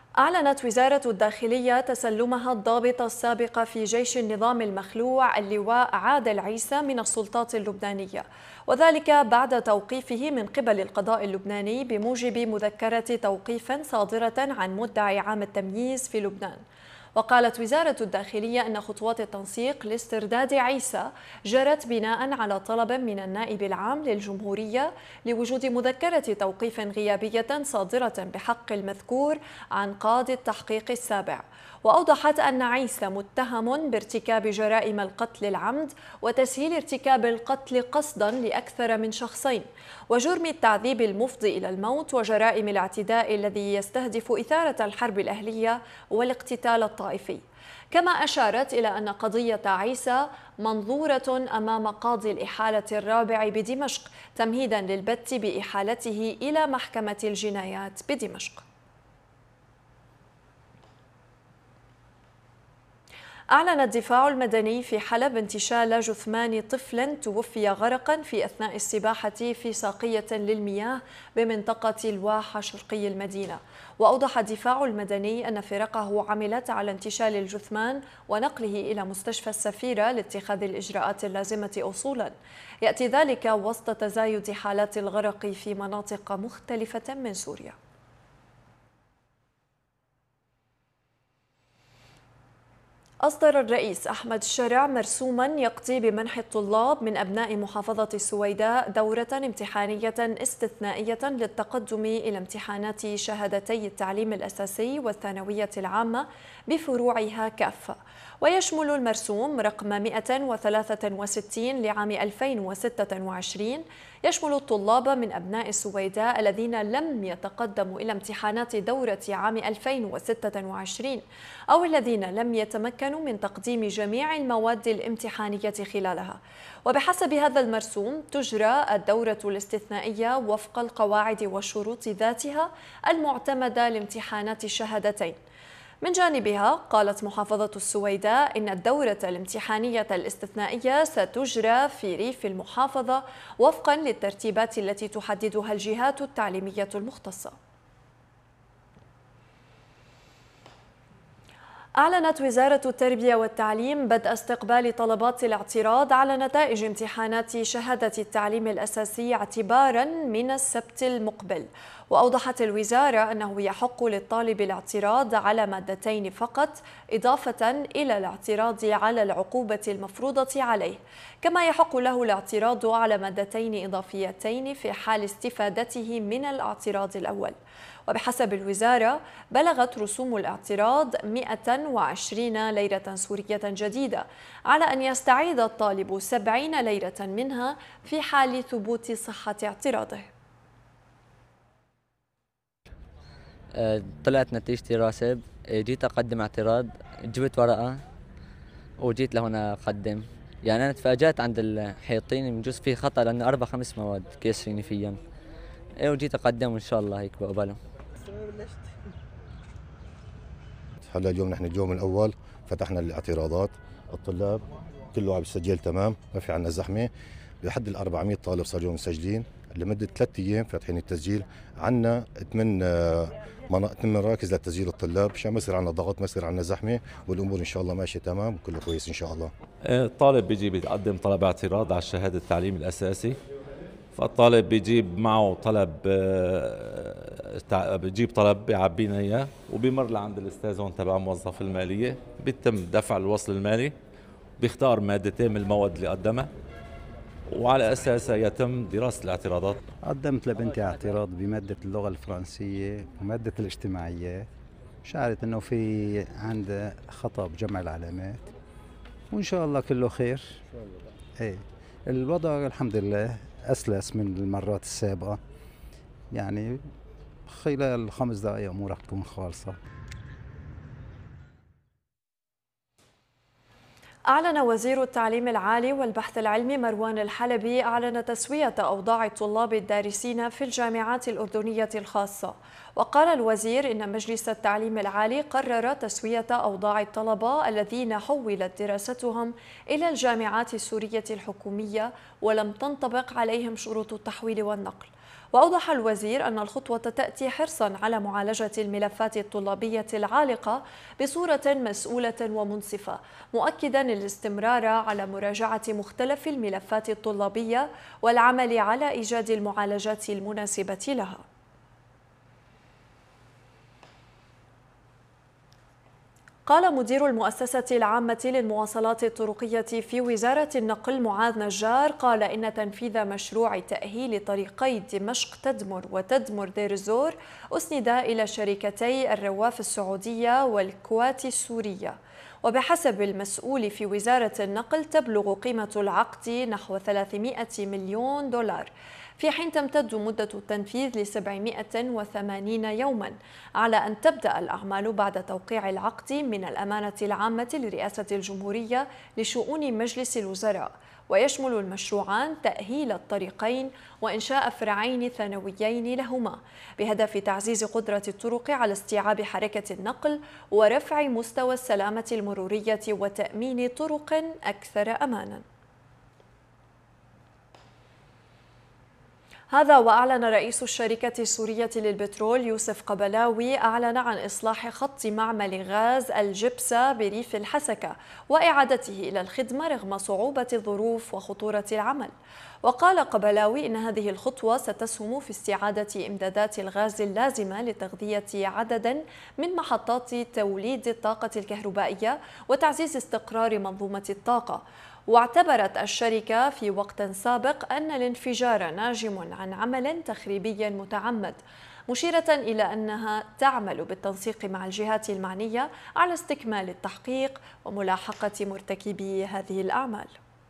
أعلنت وزارة الداخلية تسلمها الضابط السابق في جيش النظام المخلوع اللواء عادل عيسى من السلطات اللبنانية، وذلك بعد توقيفه من قبل القضاء اللبناني بموجب مذكرة توقيف صادرة عن مدعي عام التمييز في لبنان. وقالت وزارة الداخلية أن خطوات التنسيق لاسترداد عيسى جرت بناء على طلب من النائب العام للجمهورية لوجود مذكرة توقيف غيابية صادرة بحق المذكور عن قاضي التحقيق السابع. وأوضحت أن عيسى متهم بارتكاب جرائم القتل العمد وتسهيل ارتكاب القتل قصدا لأكثر من شخصين، وجرم التعذيب المفضي إلى الموت، وجرائم الاعتداء الذي يستهدف إثارة الحرب الأهلية والاقتتال الطائفي. كما أشارت إلى أن قضية عيسى منظورة أمام قاضي الإحالة الرابع بدمشق تمهيدا للبت بإحالته إلى محكمة الجنايات بدمشق. أعلن الدفاع المدني في حلب انتشال جثمان طفل توفي غرقا في أثناء السباحة في ساقية للمياه بمنطقة الواحة شرقي المدينة. وأوضح الدفاع المدني أن فرقه عملت على انتشال الجثمان ونقله إلى مستشفى السفيرة لاتخاذ الإجراءات اللازمة أصولا. يأتي ذلك وسط تزايد حالات الغرق في مناطق مختلفة من سوريا. أصدر الرئيس أحمد الشرع مرسوما يقضي بمنح الطلاب من أبناء محافظة السويداء دورة امتحانية استثنائية للتقدم إلى امتحانات شهادتي التعليم الأساسي والثانوية العامة بفروعها كافة. ويشمل المرسوم رقم 163 لعام 2026 يشمل الطلاب من أبناء السويداء الذين لم يتقدموا إلى امتحانات دورة عام 2026 أو الذين لم يتمكنوا من تقديم جميع المواد الامتحانية خلالها. وبحسب هذا المرسوم تجرى الدورة الاستثنائية وفق القواعد والشروط ذاتها المعتمدة لامتحانات الشهادتين. من جانبها قالت محافظة السويداء إن الدورة الامتحانية الاستثنائية ستجرى في ريف المحافظة وفقا للترتيبات التي تحددها الجهات التعليمية المختصة. أعلنت وزارة التربية والتعليم بدء استقبال طلبات الاعتراض على نتائج امتحانات شهادة التعليم الأساسي اعتباراً من السبت المقبل. وأوضحت الوزارة أنه يحق للطالب الاعتراض على مادتين فقط إضافة إلى الاعتراض على العقوبة المفروضة عليه، كما يحق له الاعتراض على مادتين إضافيتين في حال استفادته من الاعتراض الأول. وبحسب الوزارة بلغت رسوم الاعتراض 120 ليرة سورية جديدة، على أن يستعيد الطالب 70 ليرة منها في حال ثبوت صحة اعتراضه. طلعت نتيجتي راسب، جيت أقدم اعتراض، جبت ورقة وجيت لهنا أقدم. يعني أنا تفاجأت عند الحيطين بجوز فيه خطأ لأنه 4-5 مواد كيسريني فيهم. وجيت أقدم وإن شاء الله هيك بقبلهم. هلا اليوم نحن اليوم الأول فتحنا الاعتراضات، الطلاب كله عم يسجل تمام، ما في عنا زحمة. بحد ال 400 طالب صار اليوم مسجلين لمدة 3 أيام فاتحين التسجيل. عنا 8 مراكز لتسجيل الطلاب عشان ما يصير عنا ضغط، ما يصير عنا زحمة، والأمور إن شاء الله ماشية تمام وكله كويس إن شاء الله. الطالب بيجي بيقدم طلب اعتراض على شهادة التعليم الأساسي، فالطالب بيجيب معه طلب، بيجيب طلب بيعبينا إياه وبيمر لعند الأستاذ هون تبع موظف المالية، بيتم دفع الوصل المالي، بيختار مادتين من المواد اللي قدمها وعلى أساسها يتم دراسة الاعتراضات. قدمت لبنتي اعتراض بمادة اللغة الفرنسية ومادة الاجتماعيات، شعرت انه في عند خطأ بجمع العلامات، وان شاء الله كله خير. ايه الوضع الحمد لله اسلس من المرات السابقة، يعني خلال 5 دقائق امورك تكون خالصة. أعلن وزير التعليم العالي والبحث العلمي مروان الحلبي تسوية أوضاع الطلاب الدارسين في الجامعات الأردنية الخاصة. وقال الوزير إن مجلس التعليم العالي قرر تسوية أوضاع الطلبة الذين حولت دراستهم إلى الجامعات السورية الحكومية ولم تنطبق عليهم شروط التحويل والنقل. وأوضح الوزير أن الخطوة تأتي حرصا على معالجة الملفات الطلابية العالقة بصورة مسؤولة ومنصفة، مؤكدا الاستمرار على مراجعة مختلف الملفات الطلابية والعمل على إيجاد المعالجات المناسبة لها. قال مدير المؤسسة العامة للمواصلات الطرقية في وزارة النقل معاذ نجار إن تنفيذ مشروع تأهيل طريقي دمشق تدمر وتدمر دير الزور أسند إلى شركتي الرواف السعودية والكوات السورية. وبحسب المسؤول في وزارة النقل تبلغ قيمة العقد نحو 300 مليون دولار، في حين تمتد مدة التنفيذ ل 780 يوما، على أن تبدأ الأعمال بعد توقيع العقد من الأمانة العامة لرئاسة الجمهورية لشؤون مجلس الوزراء. ويشمل المشروعان تأهيل الطريقين وإنشاء فرعين ثانويين لهما، بهدف تعزيز قدرة الطرق على استيعاب حركة النقل ورفع مستوى السلامة المرورية وتأمين طرق أكثر أماناً. هذا وأعلن رئيس الشركة السورية للبترول يوسف قبلاوي عن إصلاح خط معمل غاز الجبسة بريف الحسكة وإعادته إلى الخدمة رغم صعوبة الظروف وخطورة العمل. وقال قبلاوي إن هذه الخطوة ستسهم في استعادة إمدادات الغاز اللازمة لتغذية عدد من محطات توليد الطاقة الكهربائية وتعزيز استقرار منظومة الطاقة. واعتبرت الشركة في وقت سابق أن الانفجار ناجم عن عمل تخريبي متعمد، مشيرة إلى أنها تعمل بالتنسيق مع الجهات المعنية على استكمال التحقيق وملاحقة مرتكبي هذه الأعمال.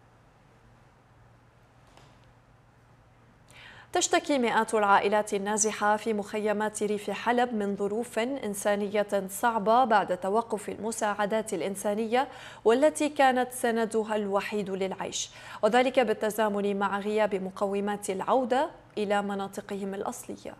تشتكي مئات العائلات النازحة في مخيمات ريف حلب من ظروف إنسانية صعبة بعد توقف المساعدات الإنسانية والتي كانت سندها الوحيد للعيش، وذلك بالتزامن مع غياب مقومات العودة إلى مناطقهم الأصلية.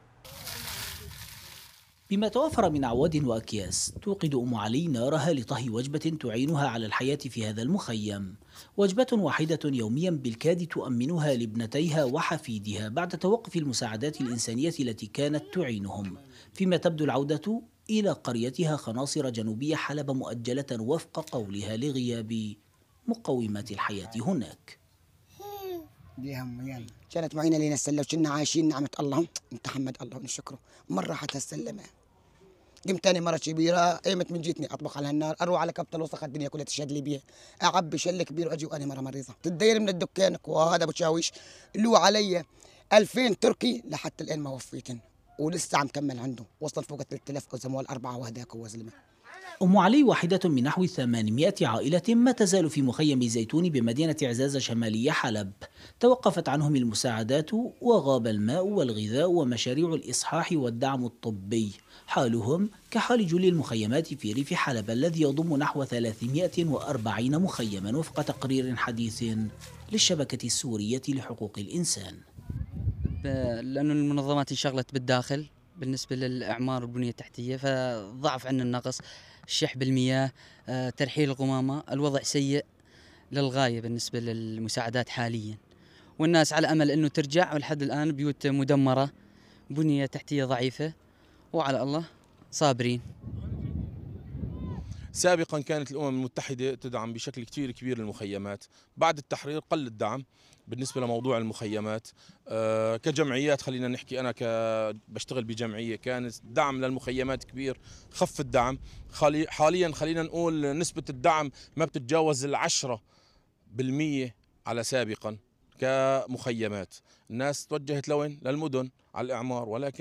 بما توفر من أعواد وأكياس توقد أم علي نارها لطهي وجبة تعينها على الحياة في هذا المخيم، وجبة واحدة يوميا بالكاد تؤمنها لابنتيها وحفيدها بعد توقف المساعدات الإنسانية التي كانت تعينهم، فيما تبدو العودة إلى قريتها خناصر جنوبية حلب مؤجلة وفق قولها لغياب مقومات الحياة هناك. كانت معينة لنا السلة وكنا عايشين نعمة الله، انت حمد الله ونشكره. مرة راحت هالسلمة، قمت ثاني مرة كبيرة، قيمت من جيتني اطبخ على النار، اروح على كبت الوسخ الدنيا كلها تشهد لي بيها، اعبي شل كبير واجي وانا مرة مريضة، تتدير من الدكان وهذا بتشاويش اللي هو علي 2000 تركي لحتى الان ما وفيتن، ولسه عم كمل عنده، وصلت فوق 3000 زموال 4 وهداك هو زلمة. أم علي واحدة من نحو 800 عائلة ما تزال في مخيم زيتون بمدينة عزازة شمالية حلب، توقفت عنهم المساعدات وغاب الماء والغذاء ومشاريع الإصحاح والدعم الطبي، حالهم كحال جل المخيمات في ريف حلب الذي يضم نحو 340 مخيما وفق تقرير حديث للشبكة السورية لحقوق الإنسان. لأن المنظمات انشغلت بالداخل بالنسبة للإعمار والبنية التحتية، فضعف عنا النقص، الشح بالمياه، ترحيل القمامة، الوضع سيء للغاية بالنسبة للمساعدات حاليا، والناس على أمل أنه ترجع، ولحد الآن بيوت مدمرة، بنية تحتية ضعيفة، وعلى الله صابرين. سابقا كانت الأمم المتحدة تدعم بشكل كتير كبير المخيمات، بعد التحرير قل الدعم بالنسبة لموضوع المخيمات. كجمعيات خلينا نحكي، أنا بشتغل بجمعية كان الدعم للمخيمات كبير، خف الدعم حاليا خلينا نقول نسبة الدعم ما بتتجاوز 10% على سابقا كمخيمات. الناس توجهت لوين؟ للمدن على الإعمار، ولكن